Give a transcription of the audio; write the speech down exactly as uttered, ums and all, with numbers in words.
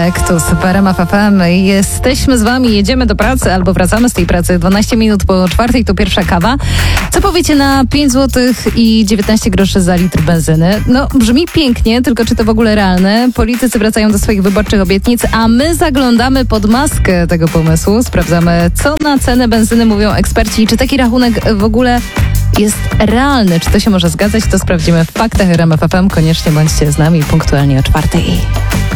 poniedziałek, tu Super R M F F M. Jesteśmy z wami, jedziemy do pracy albo wracamy z tej pracy. dwanaście minut po czwartej, to pierwsza kawa. Co powiecie na pięć złotych i dziewiętnaście groszy za litr benzyny? No, brzmi pięknie, tylko czy to w ogóle realne? Politycy wracają do swoich wyborczych obietnic, a my zaglądamy pod maskę tego pomysłu. Sprawdzamy, co na cenę benzyny mówią eksperci i czy taki rachunek w ogóle jest realny. Czy to się może zgadzać? To sprawdzimy w faktach R M F F M. Koniecznie bądźcie z nami punktualnie o czwartej.